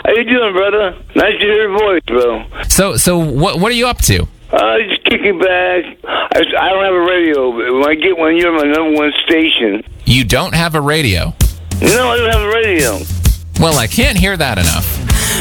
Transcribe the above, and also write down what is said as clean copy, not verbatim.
How you doing, brother? Nice to hear your voice, bro. So what are you up to? Just kicking back. I don't have a radio. But when I get one, you're my number one station. You don't have a radio? No, I don't have a radio. Well, I can't hear that enough.